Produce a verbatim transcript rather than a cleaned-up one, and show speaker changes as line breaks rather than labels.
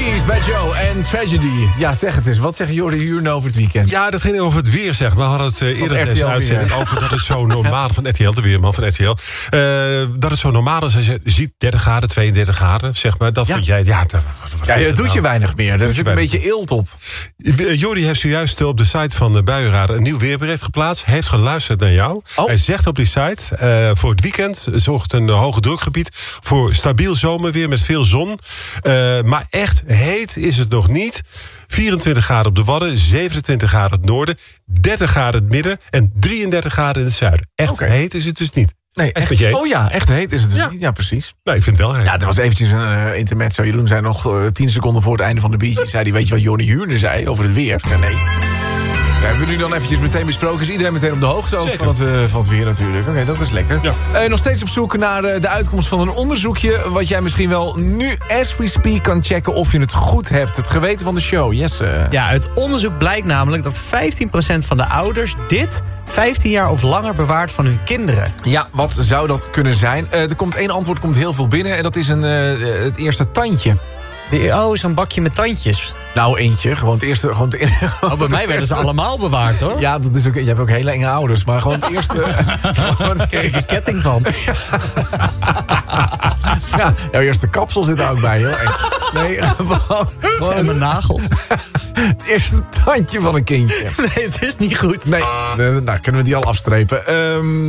Breeze bij Joe en Tragedy. Ja, zeg het eens. Wat zeggen Jordi Huren over het weekend?
Ja, dat ging over het weer, zeg maar. We hadden het uh, eerder in deze uitzending over dat het zo normaal... van R T L, de weerman van R T L. Uh, dat het zo normaal is als je ziet dertig graden, tweeëndertig graden, zeg maar. Dat
ja.
vind jij... Ja, dat,
wat ja, dat doet nou? je weinig meer. Er zit een beetje eelt op.
Jordi heeft zojuist op de site van de Buienradar een nieuw weerbericht geplaatst. Heeft geluisterd naar jou. Oh. Hij zegt op die site, uh, voor het weekend zorgt een hoge drukgebied voor stabiel zomerweer met veel zon. Uh, maar echt heet is het nog niet. vierentwintig graden op de Wadden, zevenentwintig graden in het noorden, dertig graden in het midden en drieëndertig graden in het zuiden. Echt okay. heet is het dus niet.
Nee, echt, echt oh ja, echt heet is het dus ja. niet. Ja, precies.
Nou, ik vind het wel heet.
Ja, er was eventjes een uh, intermezzo. Jeroen zei nog uh, tien seconden voor het einde van de Bee Gees. Zei die, weet je wat Jordi Huren zei over het weer? Ja, nee. Dat hebben we nu dan eventjes meteen besproken. Is iedereen meteen op de hoogte over van het, uh, van het weer natuurlijk. Oké, okay, dat is lekker. Ja. Uh, nog steeds op zoek naar uh, de uitkomst van een onderzoekje... wat jij misschien wel nu, as we speak, kan checken of je het goed hebt. Het geweten van de show. Yes. Uh.
Ja, uit onderzoek blijkt namelijk dat vijftien procent van de ouders... dit vijftien jaar of langer bewaart van hun kinderen.
Ja, wat zou dat kunnen zijn? Uh, er komt één antwoord komt heel veel binnen... en dat is een, uh, het eerste tandje.
De, oh, zo'n bakje met tandjes.
Nou, eentje. Gewoon het eerste. Gewoon het eerste
oh, bij mij werden ze allemaal bewaard, hoor.
Ja, dat is ook, je hebt ook hele enge ouders. Maar gewoon het eerste...
Daar kreeg ik een ketting van.
Ja, jouw eerste kapsel zit er ook bij, heel eng. Nee, gewoon... gewoon
en mijn nagels.
Het eerste tandje van een kindje.
Nee, het is niet goed.
Nee, nou kunnen we die al afstrepen. Um,